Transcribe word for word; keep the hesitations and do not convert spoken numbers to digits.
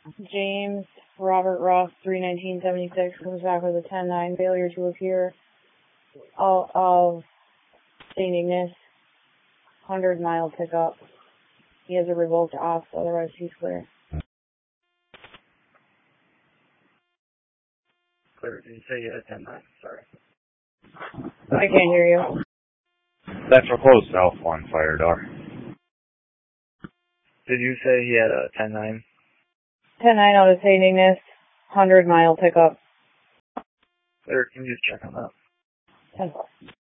James Robert Ross, three nineteen seventy-six, comes back with a ten nine, failure to appear of, of Saint Ignace, one hundred mile pickup. He has a revoked off, otherwise he's clear. Clear. Did you say you had ten nine? Sorry. I can't hear you. Central close, south one, fire door. Did you say he had a ten nine? ten nine out of Saint Ignace, one hundred mile pickup. Clear. Can you just check on that? ten four.